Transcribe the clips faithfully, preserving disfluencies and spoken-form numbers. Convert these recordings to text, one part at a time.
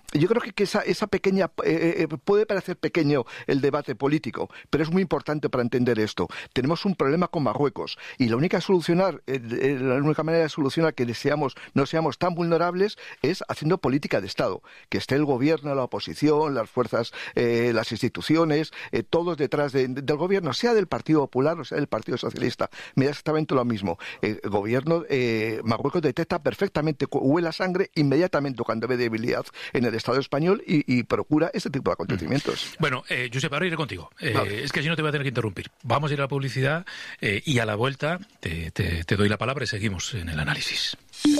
yo creo que, que esa, esa pequeña, eh, puede parecer pequeño el debate político, pero es muy importante para entender esto. Tenemos un problema con Marruecos y la única solucionar, eh, eh, la única manera de solucionar que seamos, no seamos tan vulnerables es haciendo política de Estado, que esté el gobierno, la oposición, las fuerzas, eh, las instituciones, eh, todos detrás de, de, del gobierno, sea del Partido Popular o sea del Partido Socialista. Me da exactamente lo mismo. El gobierno, eh, Marruecos detecta perfectamente, huele la sangre inmediatamente cuando ve debilidad en el Estado español y, y procura ese tipo de acontecimientos. Bueno, eh, Josep, ahora iré contigo. Eh, vale. Es que si no te voy a tener que interrumpir. Vamos a ir a la publicidad eh, y a la vuelta te, te, te doy la palabra y seguimos en el análisis.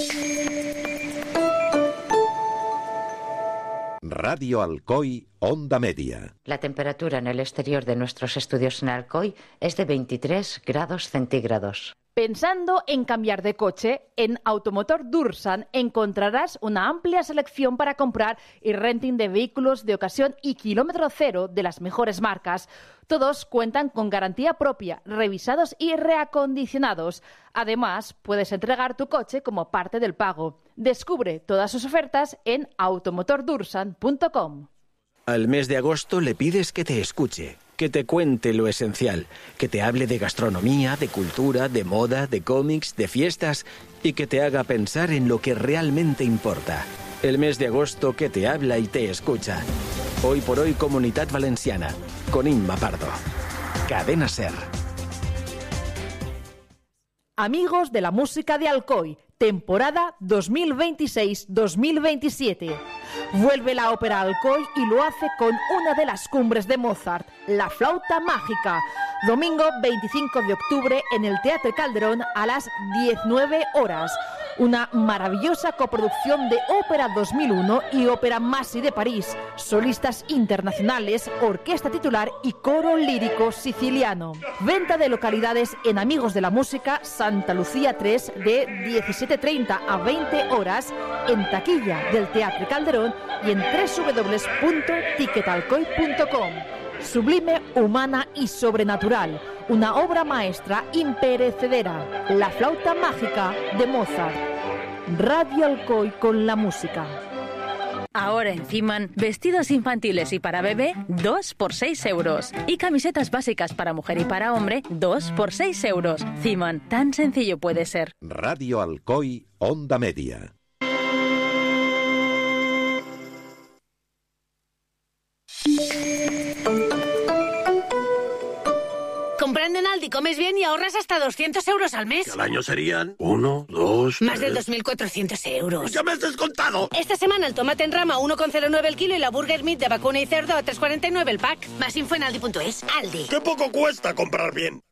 Radio Alcoy, Onda Media. La temperatura en el exterior de nuestros estudios en Alcoy es de veintitrés grados centígrados. Pensando en cambiar de coche, en Automotor Dursan encontrarás una amplia selección para comprar y renting de vehículos de ocasión y kilómetro cero de las mejores marcas. Todos cuentan con garantía propia, revisados y reacondicionados. Además, puedes entregar tu coche como parte del pago. Descubre todas sus ofertas en automotor dursan punto com. Al mes de agosto le pides que te escuche, que te cuente lo esencial, que te hable de gastronomía, de cultura, de moda, de cómics, de fiestas y que te haga pensar en lo que realmente importa. El mes de agosto que te habla y te escucha. Hoy por hoy Comunitat Valenciana, con Inma Pardo. Cadena SER. Amigos de la música de Alcoy, temporada dos mil veintiséis dos mil veintisiete. Vuelve la ópera Alcoy y lo hace con una de las cumbres de Mozart, La Flauta Mágica. Domingo veinticinco de octubre en el Teatro Calderón a las diecinueve horas. Una maravillosa coproducción de Ópera dos mil uno y Ópera Masi de París. Solistas internacionales, orquesta titular y coro lírico siciliano. Venta de localidades en Amigos de la Música, Santa Lucía tres, de diecisiete treinta a veinte horas, en taquilla del Teatro Calderón y en doble u doble u doble u punto ticketalcoy punto com. Sublime, humana y sobrenatural. Una obra maestra imperecedera. La Flauta Mágica de Mozart. Radio Alcoy con la música. Ahora en Ciman, vestidos infantiles y para bebé, dos por seis euros. Y camisetas básicas para mujer y para hombre, dos por seis euros. Ciman, tan sencillo puede ser. Radio Alcoy, Onda Media. Comprando en Aldi comes bien y ahorras hasta doscientos euros al mes. Que al año serían uno, dos... Más tres... de dos mil cuatrocientos euros. ¡Ya me has descontado! Esta semana el tomate en rama uno con cero nueve el kilo y la burger meat de vacuna y cerdo a tres cuarenta y nueve el pack. Más info en aldi punto es. Aldi. ¡Qué poco cuesta comprar bien!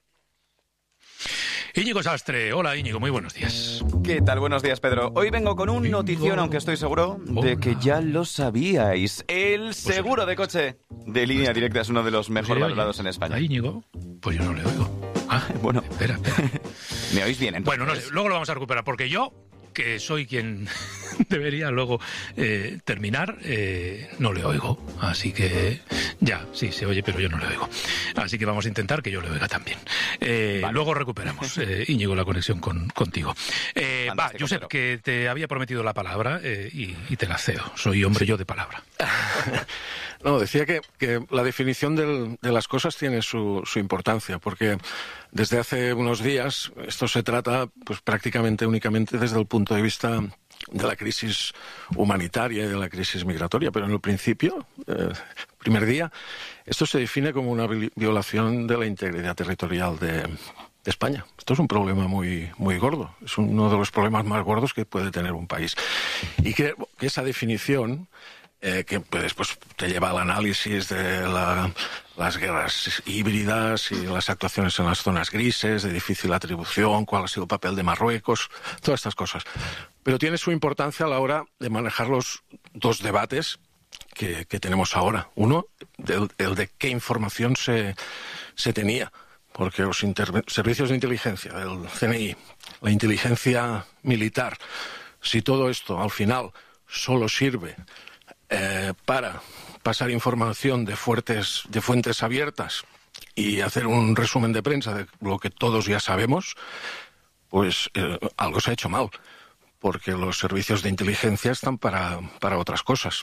Íñigo Sastre. Hola, Íñigo, muy buenos días. ¿Qué tal? Buenos días, Pedro. Hoy vengo con un notición, aunque estoy seguro de que ya lo sabíais. El seguro de coche de Línea Directa es uno de los mejor valorados en España. ¿A Íñigo? Pues yo no le oigo. Ah, bueno. Espera, espera. ¿Me oís bien, entonces? Bueno, no sé, luego lo vamos a recuperar, porque yo, que soy quien debería luego eh, terminar, eh, no le oigo. Así que ya, sí, se oye, pero yo no le oigo. Así que vamos a intentar que yo le oiga también. Eh, vale. Luego recuperamos, eh, Íñigo, la conexión con, contigo. Eh, va, Josep, que te había prometido la palabra eh, y, y te la cedo. Soy hombre yo de palabra. No, decía que, que la definición del, de las cosas tiene su, su importancia, porque desde hace unos días esto se trata pues prácticamente únicamente desde el punto de vista de la crisis humanitaria y de la crisis migratoria, pero en el principio, eh, primer día, esto se define como una violación de la integridad territorial de, de España. Esto es un problema muy, muy gordo, es uno de los problemas más gordos que puede tener un país. Y que, que esa definición... Eh, que después te lleva al análisis de la, las guerras híbridas y las actuaciones en las zonas grises, de difícil atribución, cuál ha sido el papel de Marruecos, todas estas cosas. Pero tiene su importancia a la hora de manejar los dos debates que, que tenemos ahora. Uno, el, el de qué información se, se tenía, porque los servicios de inteligencia del C N I, la inteligencia militar, si todo esto al final solo sirve Eh, para pasar información de, fuertes, de fuentes abiertas y hacer un resumen de prensa de lo que todos ya sabemos, pues eh, algo se ha hecho mal, porque los servicios de inteligencia están para, para otras cosas.